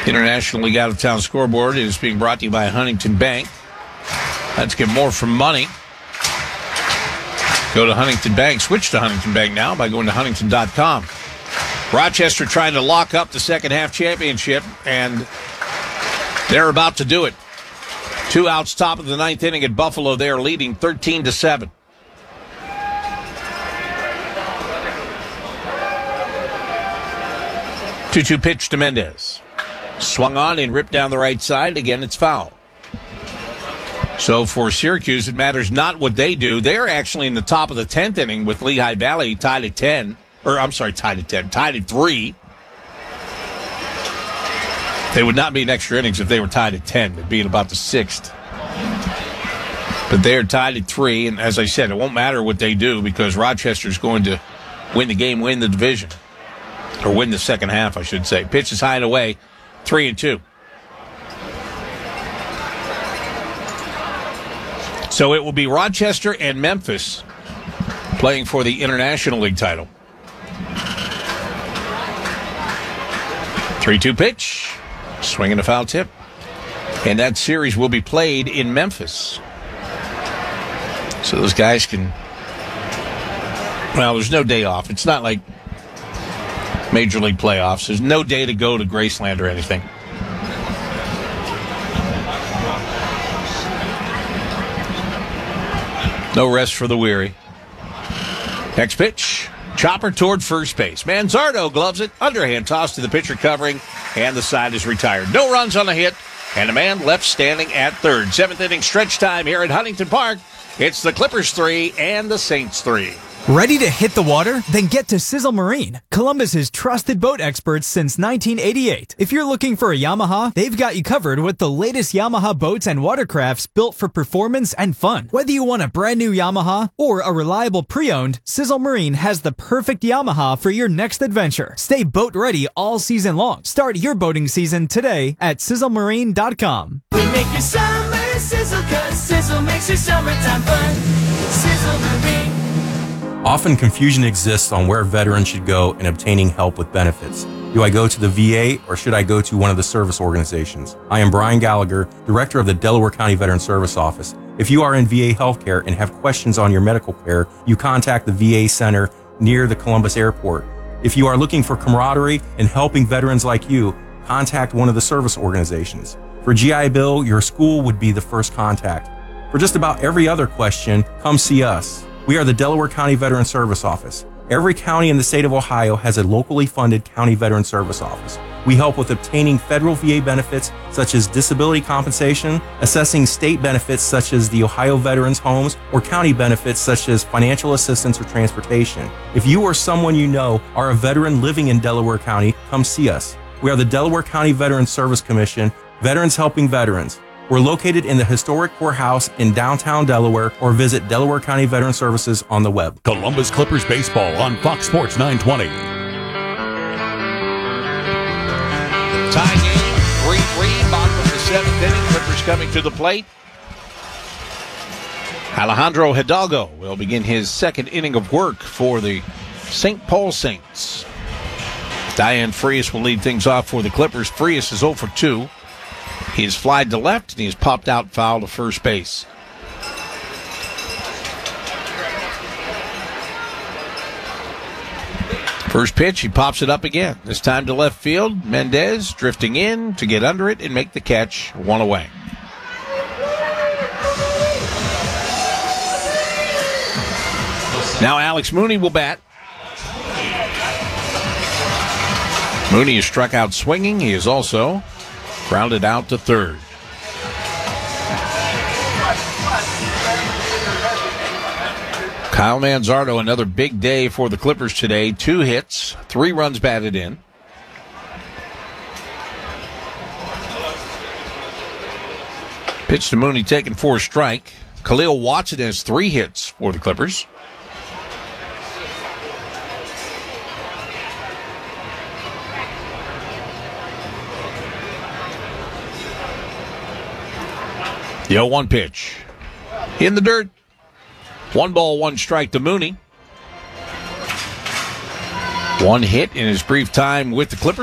International League Out-of-Town Scoreboard is being brought to you by Huntington Bank. Let's get more from money. Go to Huntington Bank. Switch to Huntington Bank now by going to huntington.com. Rochester trying to lock up the second half championship, and they're about to do it. 2 outs, top of the ninth inning at Buffalo. They are leading 13-7. Two-two pitch to Mendez. Swung on and ripped down the right side. Again, it's foul. So for Syracuse, it matters not what they do. They're actually in the top of the 10th inning with Lehigh Valley tied at 10. Tied at 3. They would not be in extra innings if they were tied at 10. They'd be in about the 6th. But they're tied at 3, and as I said, it won't matter what they do because Rochester's going to win the game, win the division. Or win the second half, I should say. Pitch is high and away, 3-2. So it will be Rochester and Memphis playing for the International League title. 3-2 pitch. Swinging a foul tip. And that series will be played in Memphis. So those guys can... Well, there's no day off. It's not like Major League playoffs. There's no day to go to Graceland or anything. No rest for the weary. Next pitch. Chopper toward first base. Manzardo gloves it. Underhand toss to the pitcher covering. And the side is retired. No runs on the hit. And a man left standing at third. 7th inning stretch time here at Huntington Park. It's the Clippers 3 and the Saints 3. Ready to hit the water? Then get to Sizzle Marine, Columbus's trusted boat experts since 1988. If you're looking for a Yamaha, they've got you covered with the latest Yamaha boats and watercrafts built for performance and fun. Whether you want a brand new Yamaha or a reliable pre-owned, Sizzle Marine has the perfect Yamaha for your next adventure. Stay boat ready all season long. Start your boating season today at sizzlemarine.com. We make your summer sizzle, 'cause Sizzle makes your summertime fun. Sizzle Marine. Often confusion exists on where veterans should go in obtaining help with benefits. Do I go to the VA or should I go to one of the service organizations? I am Brian Gallagher, Director of the Delaware County Veteran Service Office. If you are in VA healthcare and have questions on your medical care, you contact the VA Center near the Columbus Airport. If you are looking for camaraderie and helping veterans like you, contact one of the service organizations. For GI Bill, your school would be the first contact. For just about every other question, come see us. We are the Delaware County Veteran Service Office. Every county in the state of Ohio has a locally funded county veteran service office. We help with obtaining federal VA benefits such as disability compensation, assessing state benefits such as the Ohio Veterans Homes, or county benefits such as financial assistance or transportation. If you or someone you know are a veteran living in Delaware County, come see us. We are the Delaware County Veterans Service Commission, Veterans Helping Veterans. We're located in the historic courthouse in downtown Delaware, or visit Delaware County Veteran Services on the web. Columbus Clippers baseball on Fox Sports 920. Tie game, 3-3, bottom of the 7th inning. Clippers coming to the plate. Alejandro Hidalgo will begin his second inning of work for the St. Paul Saints. Diane Frias will lead things off for the Clippers. Frias is 0 for 2. He's flied to left, and he's popped out foul to first base. First pitch, he pops it up again. This time to left field. Mendez drifting in to get under it and make the catch. 1 away. Now Alex Mooney will bat. Mooney is struck out swinging. He is also grounded out to third. Kyle Manzardo, another big day for the Clippers today. 2 hits, 3 runs batted in. Pitch to Mooney taken for a strike. Khalil Watson has 3 hits for the Clippers. The 0-1 pitch. In the dirt. 1 ball, 1 strike to Mooney. 1 hit in his brief time with the Clippers.